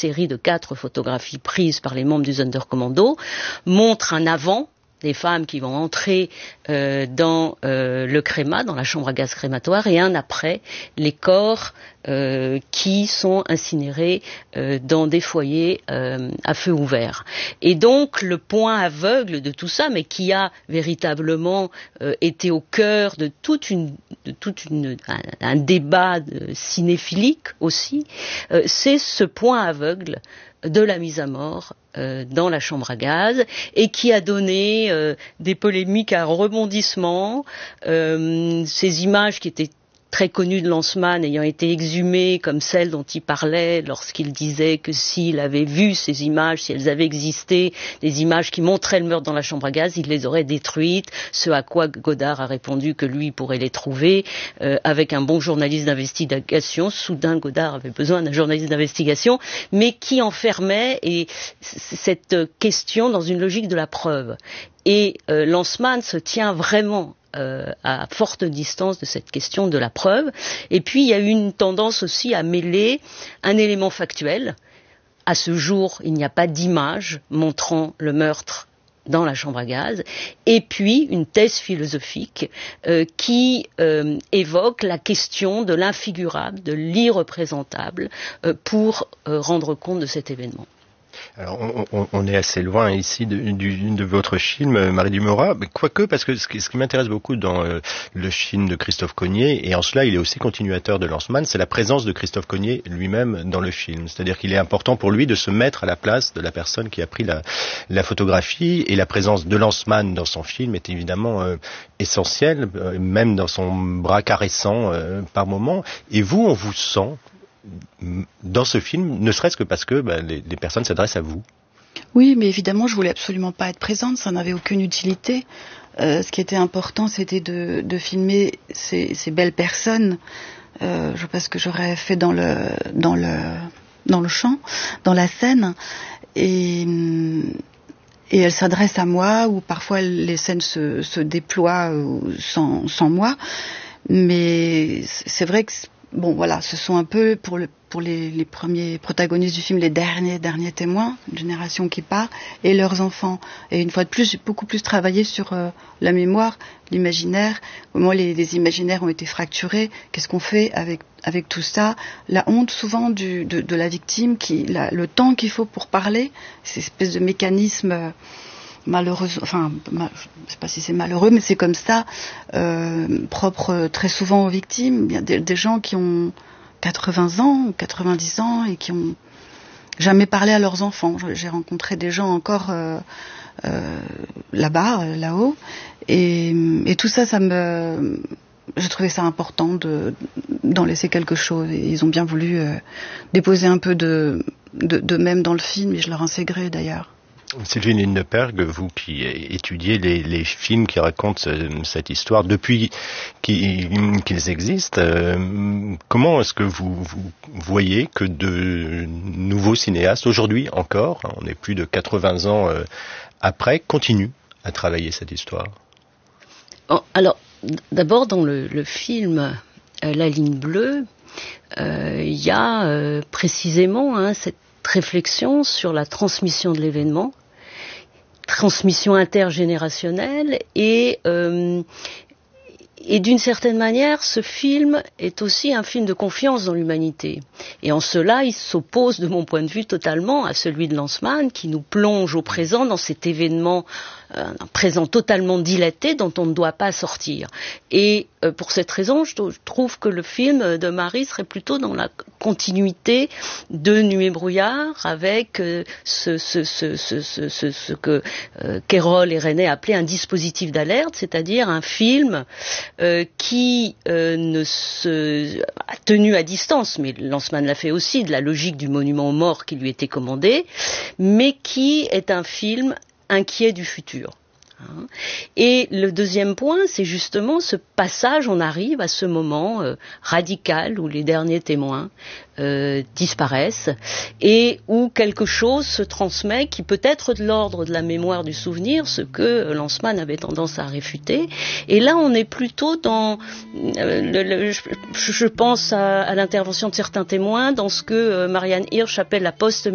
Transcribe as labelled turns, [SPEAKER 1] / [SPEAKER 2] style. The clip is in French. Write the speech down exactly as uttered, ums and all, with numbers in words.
[SPEAKER 1] série de quatre photographies prises par les membres du Sonderkommando montre un avant des femmes qui vont entrer euh, dans euh, le créma, dans la chambre à gaz crématoire, et un après les corps euh, qui sont incinérés euh, dans des foyers euh, à feu ouvert. Et donc le point aveugle de tout ça, mais qui a véritablement euh, été au cœur de toute une, de toute une un, un débat cinéphilique aussi, euh, c'est ce point aveugle de la mise à mort euh, dans la chambre à gaz, et qui a donné euh, des polémiques à rebondissement. Euh, ces images qui étaient très connues de Lanzmann ayant été exhumées comme celles dont il parlait lorsqu'il disait que s'il avait vu ces images, si elles avaient existé, des images qui montraient le meurtre dans la chambre à gaz, il les aurait détruites, ce à quoi Godard a répondu que lui pourrait les trouver. Euh, avec un bon journaliste d'investigation, soudain Godard avait besoin d'un journaliste d'investigation, mais qui enfermait et cette question dans une logique de la preuve. Et euh, Lanzmann se tient vraiment Euh, à forte distance de cette question de la preuve. Et puis il y a eu une tendance aussi à mêler un élément factuel. À ce jour, il n'y a pas d'image montrant le meurtre dans la chambre à gaz, et puis une thèse philosophique euh, qui euh, évoque la question de l'infigurable, de l'irreprésentable, euh, pour euh, rendre compte de cet événement.
[SPEAKER 2] Alors, on, on, on est assez loin ici de, du, de votre film, Marie Dumora, mais quoique, parce que ce qui, ce qui m'intéresse beaucoup dans euh, le film de Christophe Cogniet, et en cela il est aussi continuateur de Lanzmann, c'est la présence de Christophe Cogniet lui-même dans le film. C'est-à-dire qu'il est important pour lui de se mettre à la place de la personne qui a pris la, la photographie, et la présence de Lanzmann dans son film est évidemment euh, essentielle, euh, même dans son bras caressant euh, par moment. Et vous, on vous sent dans ce film, ne serait-ce que parce que bah, les, les personnes s'adressent à vous.
[SPEAKER 3] Oui, mais évidemment, je voulais absolument pas être présente, ça n'avait aucune utilité. Euh, ce qui était important, c'était de, de filmer ces, ces belles personnes. Euh, je pense que j'aurais fait dans le dans le dans le champ, dans la scène, et et elles s'adressent à moi, ou parfois les scènes se, se déploient sans sans moi. Mais c'est vrai que bon, voilà, ce sont un peu pour, le, pour les, les premiers protagonistes du film, les derniers, derniers témoins, une génération qui part, et leurs enfants. Et une fois de plus, j'ai beaucoup plus travaillé sur euh, la mémoire, l'imaginaire, comment les, les imaginaires ont été fracturés, qu'est-ce qu'on fait avec, avec tout ça, la honte souvent du, de, de la victime, qui, la, le temps qu'il faut pour parler, ces espèces de mécanismes euh, malheureux, enfin, mal, je ne sais pas si c'est malheureux, mais c'est comme ça, euh, propre très souvent aux victimes. Il y a des, des gens qui ont quatre-vingts ans ou quatre-vingt-dix ans et qui ont jamais parlé à leurs enfants. J'ai rencontré des gens encore euh, euh, là-bas, là-haut, et, et tout ça, ça me, j'ai trouvé ça important de d'en laisser quelque chose. Et ils ont bien voulu euh, déposer un peu de, de, de même dans le film, et je leur inségré d'ailleurs.
[SPEAKER 2] Sylvie Lindeperg, vous qui étudiez les, les films qui racontent cette histoire depuis qu'ils, qu'ils existent, euh, comment est-ce que vous, vous voyez que de nouveaux cinéastes, aujourd'hui encore, on est plus de quatre-vingts ans euh, après, continuent à travailler cette histoire?
[SPEAKER 1] Alors, d'abord dans le, le film euh, La ligne bleue, il euh, y a euh, précisément hein, cette réflexion sur la transmission de l'événement, transmission intergénérationnelle, et euh, et d'une certaine manière, ce film est aussi un film de confiance dans l'humanité. Et en cela, il s'oppose, de mon point de vue, totalement à celui de Lanzmann, qui nous plonge au présent dans cet événement, euh, un présent totalement dilaté dont on ne doit pas sortir. Et euh, pour cette raison, je, je trouve que le film de Marie serait plutôt dans la continuité de Nuit et brouillard, avec euh, ce, ce, ce, ce, ce, ce, ce que euh, Kérol et René appelaient un dispositif d'alerte, c'est-à-dire un film Euh, qui euh, ne se a tenu à distance, mais Lanzmann l'a fait aussi, de la logique du monument aux morts qui lui était commandé, mais qui est un film inquiet du futur. Et le deuxième point, c'est justement ce passage, on arrive à ce moment euh, radical où les derniers témoins euh, disparaissent et où quelque chose se transmet qui peut être de l'ordre de la mémoire du souvenir, ce que Lanzmann avait tendance à réfuter. Et là, on est plutôt dans, euh, le, le, je, je pense à, à l'intervention de certains témoins, dans ce que euh, Marianne Hirsch appelle la post